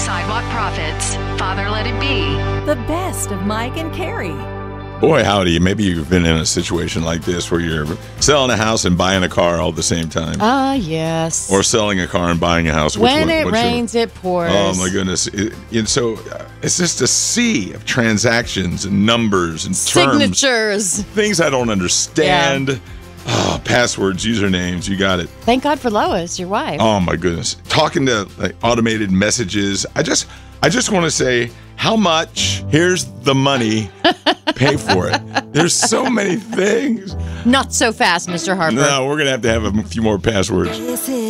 Sidewalk Profits. Father Let It Be. The best of Mike and Carrie. Boy, howdy. Maybe you've been in a situation like this where you're selling a house and buying a car all at the same time. Yes. Or selling a car and buying a house. When it rains, it pours. Oh, my goodness. So it's just a sea of transactions and numbers and signatures. Terms. Things I don't understand. Yeah. Oh, passwords, usernames, you got it. Thank God for Lois, your wife. Oh, my goodness. Talking to automated messages. I just want to say, how much? Here's the money. Pay for it. There's so many things. Not so fast, Mr. Harper. No, we're going to have a few more passwords.